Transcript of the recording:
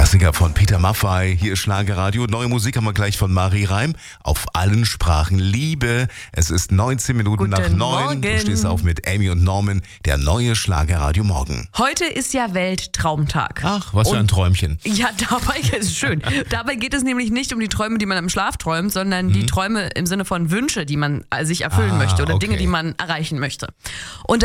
Klassiker von Peter Maffay, hier ist Schlagerradio. Neue Musik haben wir gleich von Marie Reim. Auf allen Sprachen Liebe. Es ist 19 Minuten nach 9. Morgen. Du stehst auf mit Amy und Norman, der neue Schlagerradio Morgen. Heute ist ja Welttraumtag. Ach, was für ein Träumchen. Ja, dabei ist schön. Dabei geht es nämlich nicht um die Träume, die man im Schlaf träumt, sondern die Träume im Sinne von Wünsche, die man sich erfüllen möchte oder okay. Dinge, die man erreichen möchte. Und